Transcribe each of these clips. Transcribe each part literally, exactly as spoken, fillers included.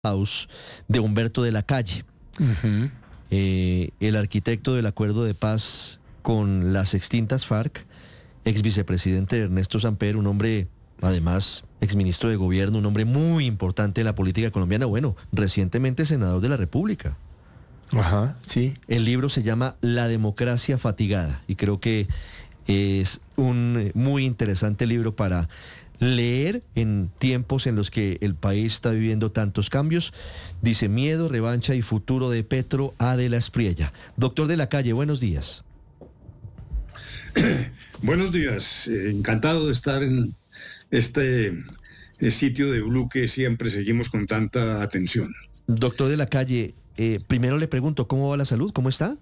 House de Humberto de la Calle, Uh-huh. eh, el arquitecto del acuerdo de paz con las extintas FARC, ex vicepresidente Ernesto Samper, un hombre, además, exministro de gobierno, un hombre muy importante en la política colombiana, bueno, recientemente senador de la República. Ajá, sí. El libro se llama La democracia fatigada y creo que es un muy interesante libro para leer en tiempos en los que el país está viviendo tantos cambios. Dice Miedo, revancha y futuro de Petro A. de la Espriella. Doctor de la Calle, buenos días. Buenos días, eh, encantado de estar en este eh, sitio de Blue que siempre seguimos con tanta atención. Doctor de la Calle, eh, primero le pregunto, ¿cómo va la salud? ¿Cómo está?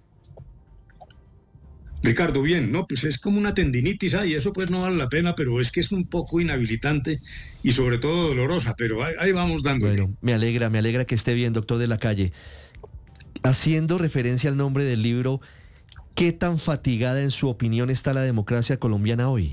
Ricardo, bien, no, pues es como una tendinitis, ah, y eso pues no vale la pena, pero es que es un poco inhabilitante y sobre todo dolorosa, pero ahí, ahí vamos dándole. Bueno, me alegra, me alegra que esté bien, doctor de la Calle. Haciendo referencia al nombre del libro, ¿qué tan fatigada en su opinión está la democracia colombiana hoy?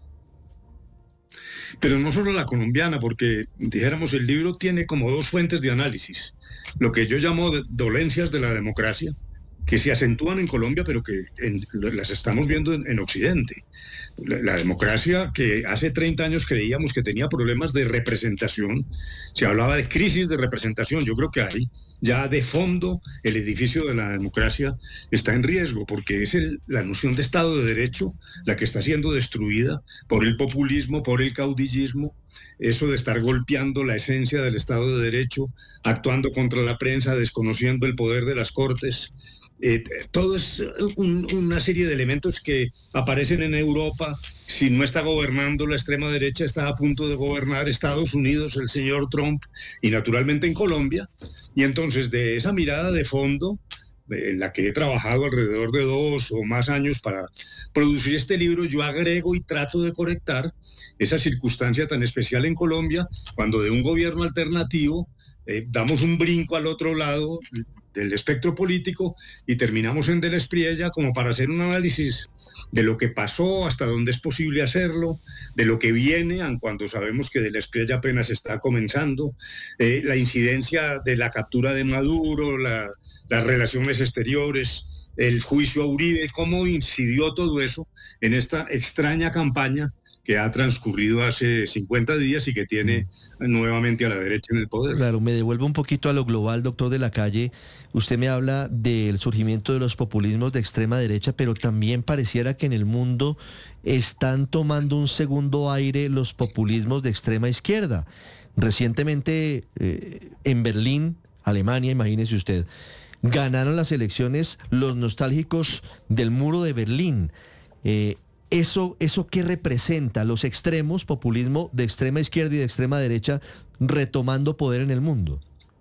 Pero no solo la colombiana, porque dijéramos el libro tiene como dos fuentes de análisis, lo que yo llamo de- dolencias de la democracia, que se acentúan en Colombia, pero que en- las estamos viendo en, en Occidente. La, la democracia que hace treinta años creíamos que tenía problemas de representación, se hablaba de crisis de representación, yo creo que ahí ya de fondo el edificio de la democracia está en riesgo, porque es el- la noción de Estado de Derecho la que está siendo destruida por el populismo, por el caudillismo, eso de estar golpeando la esencia del Estado de Derecho, actuando contra la prensa, desconociendo el poder de las Cortes. Eh, todo es un- una serie de elementos que aparecen en Europa. Si no está gobernando la extrema derecha, está a punto de gobernar Estados Unidos, el señor Trump, y naturalmente en Colombia. Y entonces de esa mirada de fondo, eh, en la que he trabajado alrededor de dos o más años para producir este libro, yo agrego y trato de correctar esa circunstancia tan especial en Colombia, cuando de un gobierno alternativo eh, damos un brinco al otro lado del espectro político y terminamos en De la Espriella como para hacer un análisis de lo que pasó, hasta dónde es posible hacerlo, de lo que viene, aun cuando sabemos que De la Espriella apenas está comenzando, eh, la incidencia de la captura de Maduro, la, las relaciones exteriores, el juicio a Uribe, cómo incidió todo eso en esta extraña campaña que ha transcurrido hace cincuenta días y que tiene nuevamente a la derecha en el poder. Claro, me devuelvo un poquito a lo global, doctor de la Calle. Usted me habla del surgimiento de los populismos de extrema derecha, pero también pareciera que en el mundo están tomando un segundo aire los populismos de extrema izquierda. Recientemente, eh, en Berlín, Alemania, imagínese usted, ganaron las elecciones los nostálgicos del muro de Berlín. Eh, ¿Eso, ¿Eso qué representa? Los extremos, populismo de extrema izquierda y de extrema derecha, retomando poder en el mundo.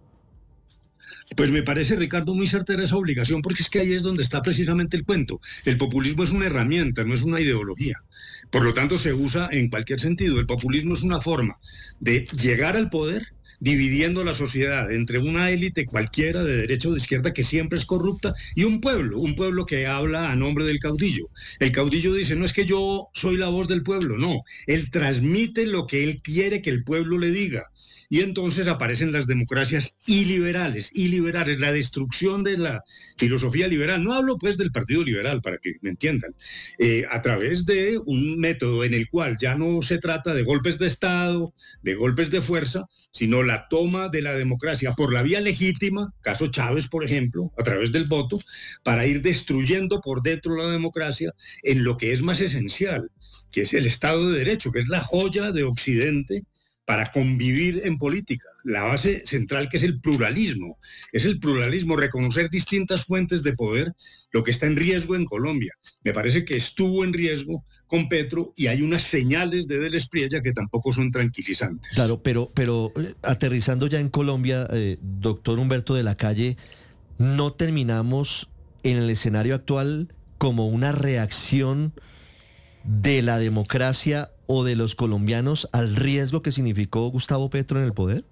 Pues me parece, Ricardo, muy certera esa obligación, porque es que ahí es donde está precisamente el cuento. El populismo es una herramienta, no es una ideología. Por lo tanto, se usa en cualquier sentido. El populismo es una forma de llegar al poder dividiendo la sociedad entre una élite cualquiera de derecha o de izquierda que siempre es corrupta y un pueblo, un pueblo que habla a nombre del caudillo. El caudillo dice, no es que yo soy la voz del pueblo, no, él transmite lo que él quiere que el pueblo le diga. Y entonces aparecen las democracias iliberales, iliberales, la destrucción de la filosofía liberal. No hablo pues del Partido Liberal, para que me entiendan, eh, a través de un método en el cual ya no se trata de golpes de Estado, de golpes de fuerza, sino la toma de la democracia por la vía legítima, caso Chávez, por ejemplo, a través del voto, para ir destruyendo por dentro la democracia en lo que es más esencial, que es el Estado de Derecho, que es la joya de Occidente para convivir en política. La base central, que es el pluralismo, es el pluralismo, reconocer distintas fuentes de poder, lo que está en riesgo en Colombia. Me parece que estuvo en riesgo con Petro y hay unas señales de De la Espriella que tampoco son tranquilizantes. Claro, pero, pero eh, aterrizando ya en Colombia, eh, doctor Humberto de la Calle, ¿no terminamos en el escenario actual como una reacción de la democracia o de los colombianos al riesgo que significó Gustavo Petro en el poder?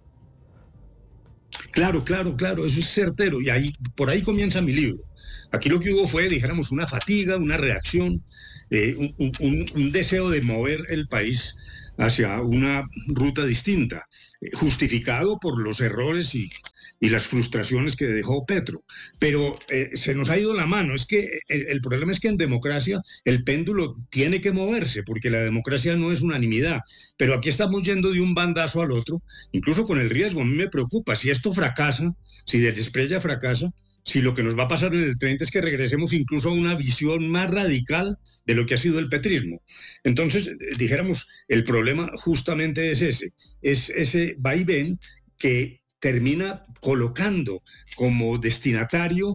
Claro, claro, claro, eso es certero y ahí, por ahí comienza mi libro. Aquí lo que hubo fue, dijéramos, una fatiga, una reacción, eh, un, un, un deseo de mover el país hacia una ruta distinta, eh, justificado por los errores y y las frustraciones que dejó Petro. Pero eh, se nos ha ido la mano. Es que el, el problema es que en democracia el péndulo tiene que moverse, porque la democracia no es unanimidad. Pero aquí estamos yendo de un bandazo al otro, incluso con el riesgo. A mí me preocupa, si esto fracasa, si Del Espriella fracasa, si lo que nos va a pasar en el treinta es que regresemos incluso a una visión más radical de lo que ha sido el petrismo. Entonces, dijéramos, el problema justamente es ese, es ese vaivén que termina colocando como destinatario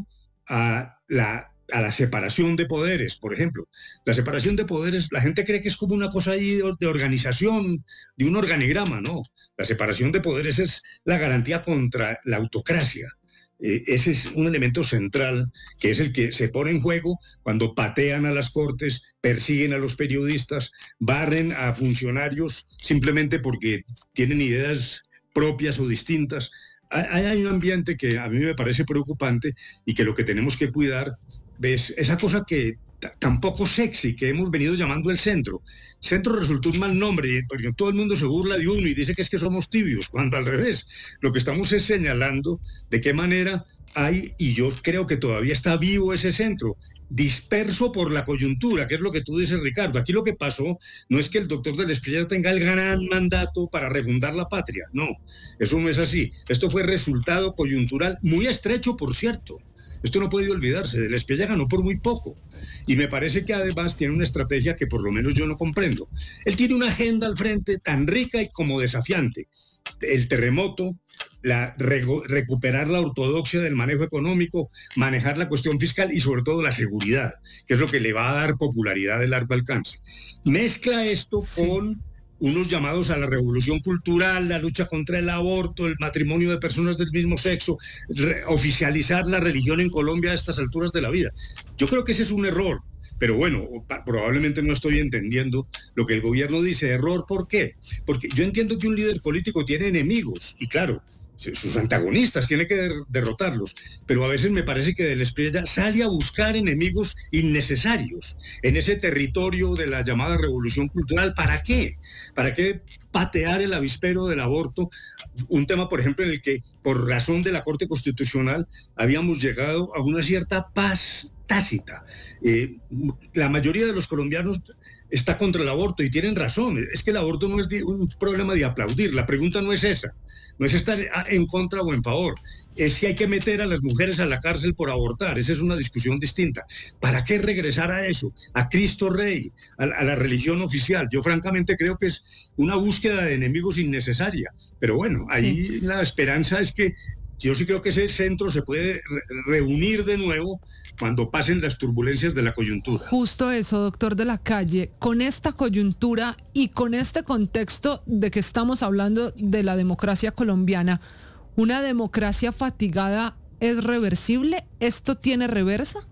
a la, a la separación de poderes, por ejemplo. La separación de poderes, la gente cree que es como una cosa ahí de, de organización, de un organigrama, no. La separación de poderes es la garantía contra la autocracia. Eh, ese es un elemento central, que es el que se pone en juego cuando patean a las cortes, persiguen a los periodistas, barren a funcionarios simplemente porque tienen ideas propias o distintas. Hay, hay un ambiente que a mí me parece preocupante y que lo que tenemos que cuidar es esa cosa que tampoco sexy, que hemos venido llamando el centro. Centro resultó un mal nombre, porque todo el mundo se burla de uno y dice que es que somos tibios, cuando al revés. Lo que estamos es señalando de qué manera hay, y yo creo que todavía está vivo ese centro, disperso por la coyuntura, que es lo que tú dices, Ricardo. Aquí lo que pasó no es que el doctor Del Espriella tenga el gran mandato para refundar la patria, no, eso no es así. Esto fue resultado coyuntural, muy estrecho, por cierto. Esto no puede olvidarse, Del Espriella ganó por muy poco. Y me parece que además tiene una estrategia que por lo menos yo no comprendo. Él tiene una agenda al frente tan rica y como desafiante. El terremoto, la, recuperar la ortodoxia del manejo económico, manejar la cuestión fiscal y sobre todo la seguridad, que es lo que le va a dar popularidad de largo alcance. Mezcla esto sí. con unos llamados a la revolución cultural, la lucha contra el aborto, el matrimonio de personas del mismo sexo, re- oficializar la religión en Colombia a estas alturas de la vida. Yo creo que ese es un error, pero bueno, pa- probablemente no estoy entendiendo lo que el gobierno dice. Error, ¿por qué? Porque yo entiendo que un líder político tiene enemigos, y claro, sus antagonistas, tiene que der- derrotarlos, pero a veces me parece que Del Espriella sale a buscar enemigos innecesarios en ese territorio de la llamada revolución cultural. ¿Para qué? ¿Para qué patear el avispero del aborto? Un tema, por ejemplo, en el que por razón de la Corte Constitucional habíamos llegado a una cierta paz tácita. Eh, la mayoría de los colombianos está contra el aborto y tienen razón. Es que el aborto no es de, un problema de aplaudir. La pregunta no es esa. No es estar en contra o en favor. Es si hay que meter a las mujeres a la cárcel por abortar. Esa es una discusión distinta. ¿Para qué regresar a eso? A Cristo Rey, a, a la religión oficial. Yo francamente creo que es una búsqueda de enemigos innecesaria. Pero bueno, ahí sí. La esperanza es que yo sí creo que ese centro se puede re- reunir de nuevo cuando pasen las turbulencias de la coyuntura. Justo eso, doctor de la Calle, con esta coyuntura y con este contexto de que estamos hablando de la democracia colombiana, ¿una democracia fatigada es reversible? ¿Esto tiene reversa?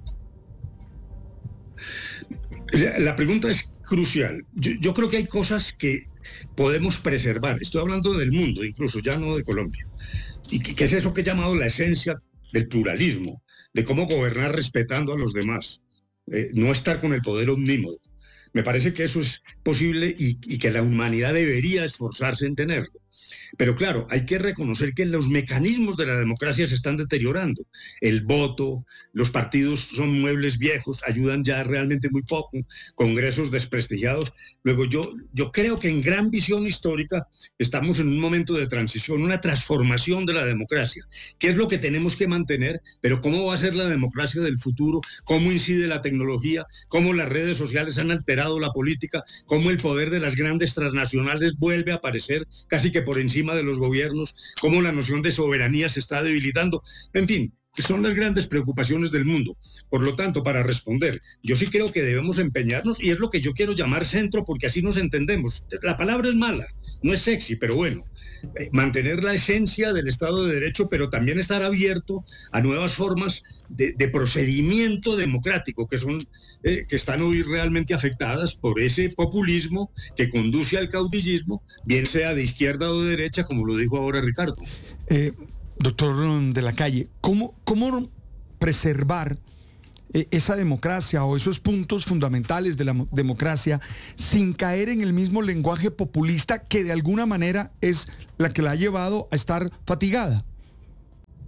La, la pregunta es crucial. Yo, yo creo que hay cosas que podemos preservar. Estoy hablando del mundo, incluso, ya no de Colombia. ¿Y qué es eso que he llamado la esencia del pluralismo, de cómo gobernar respetando a los demás, eh, no estar con el poder omnímodo? Me parece que eso es posible y, y que la humanidad debería esforzarse en tenerlo. Pero claro, hay que reconocer que los mecanismos de la democracia se están deteriorando. El voto, los partidos son muebles viejos, ayudan ya realmente muy poco, congresos desprestigiados. Luego yo, yo creo que en gran visión histórica estamos en un momento de transición, una transformación de la democracia. ¿Qué es lo que tenemos que mantener? Pero ¿cómo va a ser la democracia del futuro? ¿Cómo incide la tecnología? ¿Cómo las redes sociales han alterado la política? ¿Cómo el poder de las grandes transnacionales vuelve a aparecer casi que por encima de los gobiernos? ¿Cómo la noción de soberanía se está debilitando? En fin, que son las grandes preocupaciones del mundo. Por lo tanto, para responder, yo sí creo que debemos empeñarnos, y es lo que yo quiero llamar centro, porque así nos entendemos. La palabra es mala, no es sexy, pero bueno, eh, mantener la esencia del Estado de Derecho, pero también estar abierto a nuevas formas de, de procedimiento democrático, que son, eh, que están hoy realmente afectadas por ese populismo que conduce al caudillismo, bien sea de izquierda o de derecha, como lo dijo ahora Ricardo. Eh, doctor de la Calle, ¿cómo, cómo preservar eh, esa democracia o esos puntos fundamentales de la mo- democracia sin caer en el mismo lenguaje populista que de alguna manera es la que la ha llevado a estar fatigada?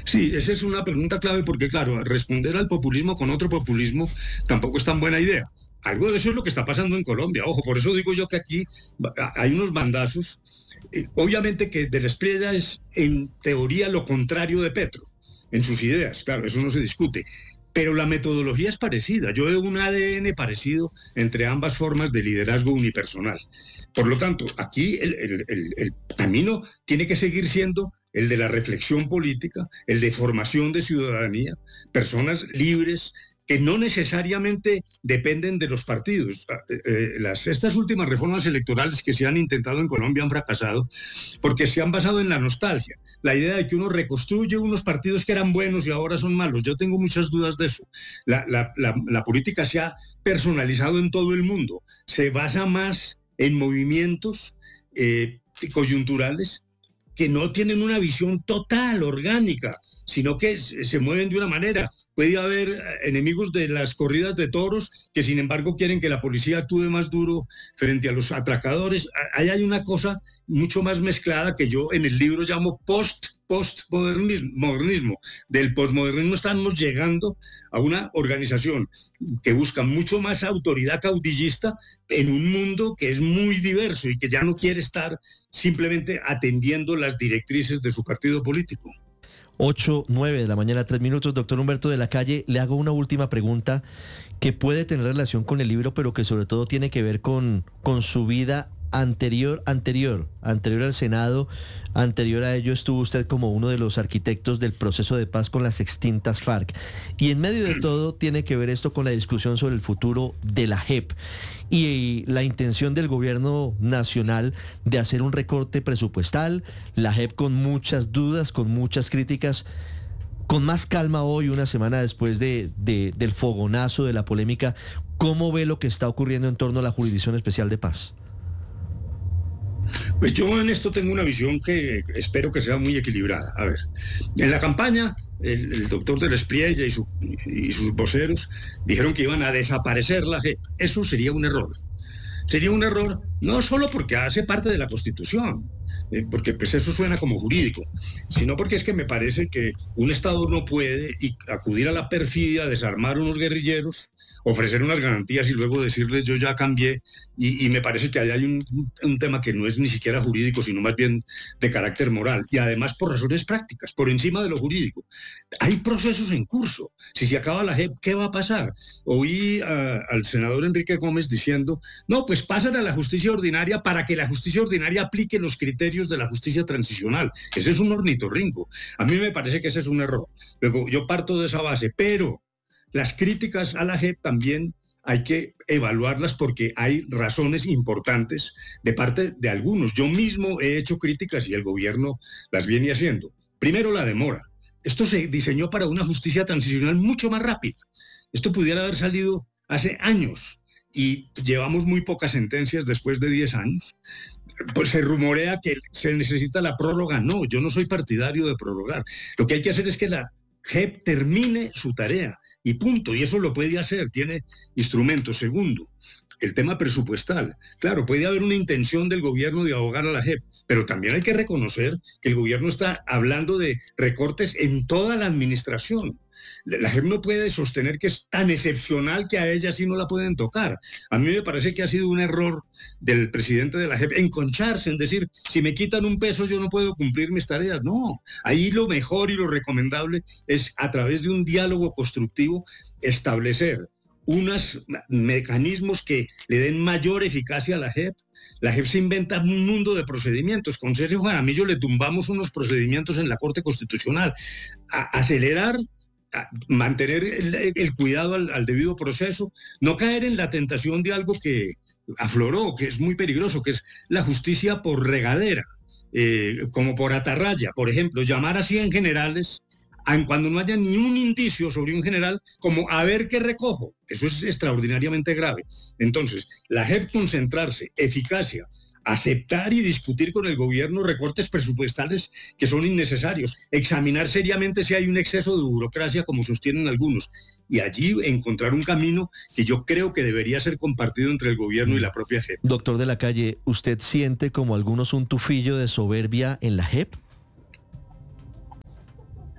Sí, esa es una pregunta clave porque, claro, responder al populismo con otro populismo tampoco es tan buena idea. Algo de eso es lo que está pasando en Colombia. Ojo, por eso digo yo que aquí hay unos bandazos. Eh, obviamente que Del Espriella es, en teoría, lo contrario de Petro, en sus ideas. Claro, eso no se discute. Pero la metodología es parecida. Yo veo un A D N parecido entre ambas formas de liderazgo unipersonal. Por lo tanto, aquí el, el, el, el camino tiene que seguir siendo el de la reflexión política, el de formación de ciudadanía, personas libres que no necesariamente dependen de los partidos. Eh, las, estas últimas reformas electorales que se han intentado en Colombia han fracasado porque se han basado en la nostalgia, la idea de que uno reconstruye unos partidos que eran buenos y ahora son malos. Yo tengo muchas dudas de eso. La, la, la, la política se ha personalizado en todo el mundo, se basa más en movimientos eh, coyunturales que no tienen una visión total, orgánica, sino que se mueven de una manera. Puede haber enemigos de las corridas de toros que sin embargo quieren que la policía actúe más duro frente a los atracadores. Ahí hay una cosa mucho más mezclada que yo en el libro llamo post postmodernismo. Del postmodernismo estamos llegando a una organización que busca mucho más autoridad caudillista en un mundo que es muy diverso y que ya no quiere estar simplemente atendiendo las directrices de su partido político. ocho, nueve de la mañana, tres minutos. Doctor Humberto de la Calle, le hago una última pregunta que puede tener relación con el libro, pero que sobre todo tiene que ver con, con su vida anterior, anterior, anterior al Senado. Anterior a ello estuvo usted como uno de los arquitectos del proceso de paz con las extintas FARC. Y en medio de todo tiene que ver esto con la discusión sobre el futuro de la J E P y la intención del gobierno nacional de hacer un recorte presupuestal. La J E P con muchas dudas, con muchas críticas. Con más calma hoy, una semana después de, de, del fogonazo, de la polémica, ¿cómo ve lo que está ocurriendo en torno a la Jurisdicción Especial de Paz? Pues yo en esto tengo una visión que espero que sea muy equilibrada. A ver, en la campaña, el, el doctor Del Espriella y, su, y sus voceros dijeron que iban a desaparecer la J E P. Eso sería un error. Sería un error no solo porque hace parte de la Constitución, eh, porque pues eso suena como jurídico, sino porque es que me parece que un Estado no puede acudir a la perfidia, desarmar unos guerrilleros, ofrecer unas garantías y luego decirles yo ya cambié, y, y me parece que ahí hay un, un tema que no es ni siquiera jurídico, sino más bien de carácter moral, y además por razones prácticas, por encima de lo jurídico. Hay procesos en curso. Si se acaba la J E P, ¿qué va a pasar? Oí a, al senador Enrique Gómez diciendo, no, pues pasan a la justicia ordinaria para que la justicia ordinaria aplique los criterios de la justicia transicional. Ese es un ornitorrinco. A mí me parece que ese es un error. Luego, yo parto de esa base, pero las críticas a la J E P también hay que evaluarlas porque hay razones importantes de parte de algunos. Yo mismo he hecho críticas y el gobierno las viene haciendo. Primero, la demora. Esto se diseñó para una justicia transicional mucho más rápida. Esto pudiera haber salido hace años y llevamos muy pocas sentencias después de diez años. Pues se rumorea que se necesita la prórroga. No, yo no soy partidario de prorrogar. Lo que hay que hacer es que la J E P termine su tarea y punto, y eso lo puede hacer, tiene instrumentos. Segundo, el tema presupuestal. Claro, puede haber una intención del gobierno de ahogar a la J E P, pero también hay que reconocer que el gobierno está hablando de recortes en toda la administración. La J E P no puede sostener que es tan excepcional que a ella sí no la pueden tocar. A mí me parece que ha sido un error del presidente de la J E P enconcharse en decir, si me quitan un peso yo no puedo cumplir mis tareas. No, ahí lo mejor y lo recomendable es a través de un diálogo constructivo establecer unos mecanismos que le den mayor eficacia a la J E P. La J E P se inventa un mundo de procedimientos. Con Sergio Jaramillo le tumbamos unos procedimientos en la Corte Constitucional. A acelerar, a mantener el, el cuidado al, al debido proceso, no caer en la tentación de algo que afloró, que es muy peligroso, que es la justicia por regadera, eh, como por atarraya. Por ejemplo, llamar a cien generales cuando no haya ni un indicio sobre un general, como a ver qué recojo. Eso es extraordinariamente grave. Entonces, la J E P concentrarse, eficacia, aceptar y discutir con el gobierno recortes presupuestales que son innecesarios, examinar seriamente si hay un exceso de burocracia como sostienen algunos, y allí encontrar un camino que yo creo que debería ser compartido entre el gobierno y la propia J E P. Doctor de la Calle, ¿usted siente como algunos un tufillo de soberbia en la J E P?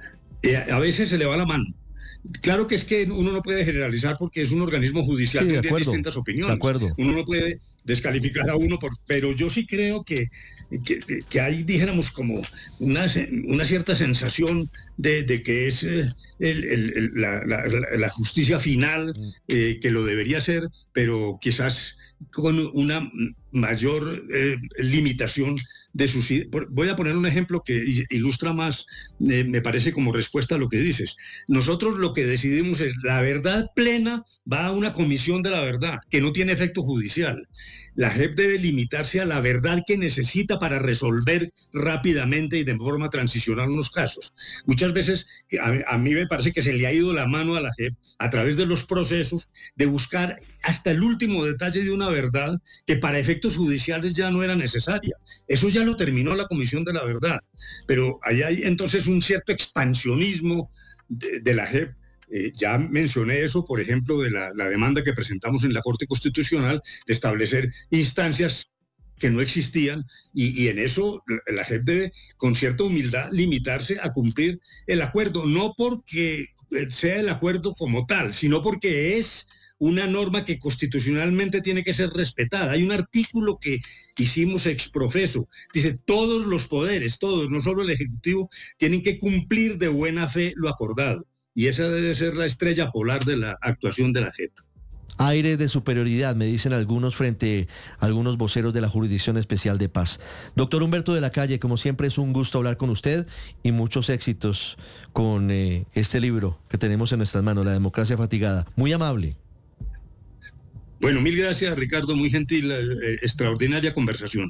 eh, a veces se le va la mano. Claro que es que uno no puede generalizar porque es un organismo judicial Sí, que de tiene acuerdo, distintas opiniones. de acuerdo. Uno no puede descalificar a uno, por, pero yo sí creo que, que, que hay, dijéramos, como una, una cierta sensación de, de que es eh, el, el, el, la, la, la justicia final, eh, que lo debería ser, pero quizás con una mayor eh, limitación de sus... Voy a poner un ejemplo que ilustra más, eh, me parece, como respuesta a lo que dices. Nosotros lo que decidimos es la verdad plena va a una comisión de la verdad, que no tiene efecto judicial. La J E P debe limitarse a la verdad que necesita para resolver rápidamente y de forma transicional unos casos. Muchas veces a, a mí me parece que se le ha ido la mano a la J E P a través de los procesos de buscar hasta el último detalle de una verdad que para efectos judiciales ya no era necesaria. Eso ya lo terminó la Comisión de la Verdad. Pero ahí hay entonces un cierto expansionismo de, de la J E P. Eh, ya mencioné eso, por ejemplo, de la, la demanda que presentamos en la Corte Constitucional de establecer instancias que no existían y, y en eso la, la J E P debe, con cierta humildad, limitarse a cumplir el acuerdo, no porque sea el acuerdo como tal, sino porque es una norma que constitucionalmente tiene que ser respetada. Hay un artículo que hicimos exprofeso, dice todos los poderes, todos, no solo el Ejecutivo, tienen que cumplir de buena fe lo acordado. Y esa debe ser la estrella polar de la actuación de la J E P. Aire de superioridad, me dicen algunos frente a algunos voceros de la Jurisdicción Especial de Paz. Doctor Humberto de la Calle, como siempre es un gusto hablar con usted y muchos éxitos con eh, este libro que tenemos en nuestras manos, La Democracia Fatigada. Muy amable. Bueno, mil gracias, Ricardo, muy gentil, eh, extraordinaria conversación.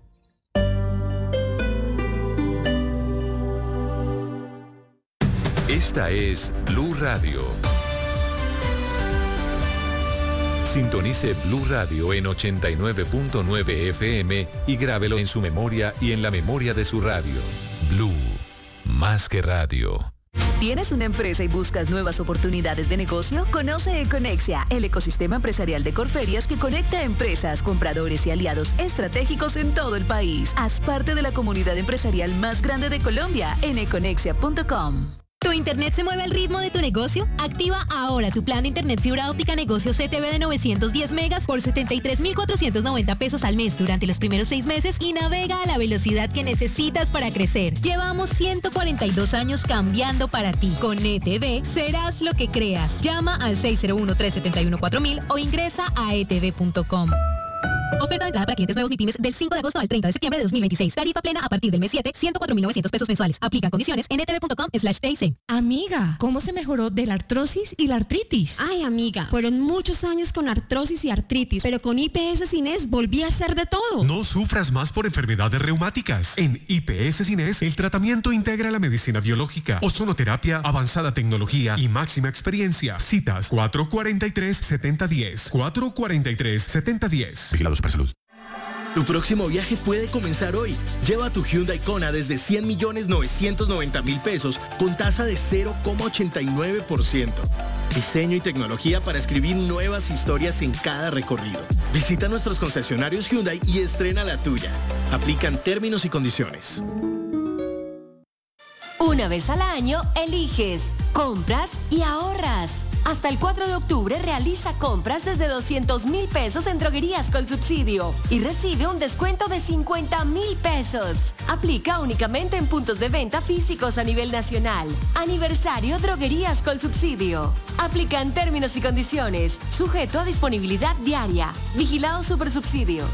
Esta es Blue Radio. Sintonice Blue Radio en ochenta y nueve punto nueve F M y grábelo en su memoria y en la memoria de su radio. Blue, más que radio. ¿Tienes una empresa y buscas nuevas oportunidades de negocio? Conoce Econexia, el ecosistema empresarial de Corferias que conecta a empresas, compradores y aliados estratégicos en todo el país. Haz parte de la comunidad empresarial más grande de Colombia en econexia punto com. ¿Tu internet se mueve al ritmo de tu negocio? Activa ahora tu plan de internet fibra óptica negocio C T V de novecientos diez megas por setenta y tres mil cuatrocientos noventa pesos al mes durante los primeros seis meses y navega a la velocidad que necesitas para crecer. Llevamos ciento cuarenta y dos años cambiando para ti. Con E T V serás lo que creas. Llama al seis cero uno, tres siete uno, cuatro mil o ingresa a e t v punto com. Oferta de entrada para clientes nuevos ni pymes del cinco de agosto al treinta de septiembre de dos mil veintiséis. Tarifa plena a partir del mes siete, ciento cuatro mil novecientos pesos mensuales. Aplican condiciones en e t v punto com slash t i c. Amiga, ¿cómo se mejoró de la artrosis y la artritis? Ay, amiga, fueron muchos años con artrosis y artritis, pero con I P S Cines volví a hacer de todo. No sufras más por enfermedades reumáticas. En I P S Cines, el tratamiento integra la medicina biológica, ozonoterapia, avanzada tecnología y máxima experiencia. Citas cuatro cuatro tres, siete cero uno cero, cuatro cuatro tres, siete cero uno cero. Vigilados para salud. Tu próximo viaje puede comenzar hoy. Lleva tu Hyundai Kona desde cien millones novecientos noventa mil pesos con tasa de cero coma ochenta y nueve por ciento. Diseño y tecnología para escribir nuevas historias en cada recorrido. Visita nuestros concesionarios Hyundai y estrena la tuya. Aplican términos y condiciones. Una vez al año, eliges, compras y ahorras. Hasta el cuatro de octubre realiza compras desde doscientos mil pesos en droguerías con subsidio y recibe un descuento de cincuenta mil pesos. Aplica únicamente en puntos de venta físicos a nivel nacional. Aniversario Droguerías con subsidio. Aplican términos y condiciones. Sujeto a disponibilidad diaria. Vigilado Supersubsidio.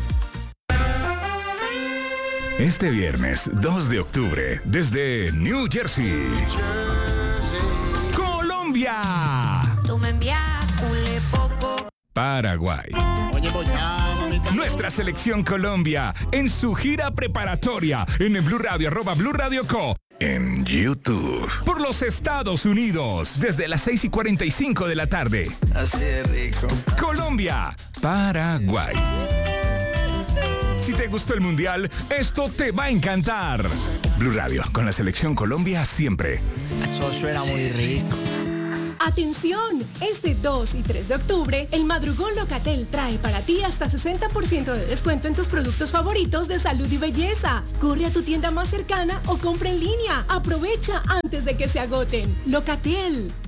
Este viernes dos de octubre, desde New Jersey, Colombia, tú me envías poco. Paraguay. Nuestra selección Colombia en su gira preparatoria en el Blue Radio, arroba Blue Radio Co. En YouTube. Por los Estados Unidos, desde las seis y cuarenta y cinco de la tarde. Así de rico. Colombia, Paraguay. Si te gustó el Mundial, esto te va a encantar. Blue Radio, con la selección Colombia siempre. Eso suena muy rico. ¡Atención! Este dos y tres de octubre, el Madrugón Locatel trae para ti hasta sesenta por ciento de descuento en tus productos favoritos de salud y belleza. Corre a tu tienda más cercana o compra en línea. Aprovecha antes de que se agoten. Locatel,